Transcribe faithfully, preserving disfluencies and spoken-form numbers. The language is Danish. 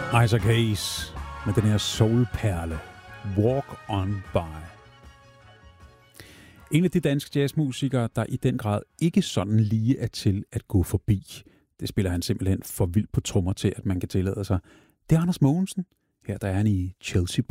Isaac Hayes med den her soulperle, Walk On By. En af de danske jazzmusikere, der i den grad ikke sådan lige er til at gå forbi. Det spiller han simpelthen for vildt på trommer til, at man kan tillade sig. Det er Anders Mogensen. Her der er han i Chelsea